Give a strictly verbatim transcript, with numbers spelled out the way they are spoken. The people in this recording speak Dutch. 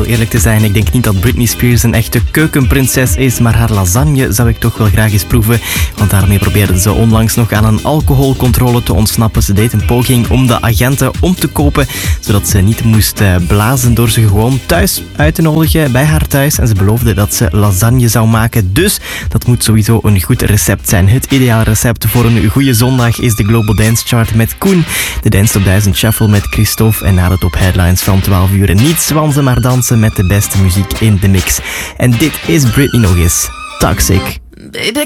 eerlijk te zijn, ik denk niet dat Britney Spears een echte keukenprinses is, maar haar lasagne zou ik toch wel graag eens proeven. Want daarmee probeerde ze onlangs nog aan een alcoholcontrole te ontsnappen. Ze deed een poging om de agenten om te kopen, zodat ze niet moest blazen door ze gewoon thuis uit te nodigen, bij haar thuis. En ze beloofde dat ze lasagne zou maken. Dus dat moet sowieso een goed recept zijn. Het ideale recept voor een goede zondag is de Global Dance Chart met Koen. De Dance Top duizend Shuffle met Christophe. En na de top headlines van twaalf uur niet zwansen, maar dansen met de beste muziek in de mix. En dit is Britney nog eens. Toxic. Baby,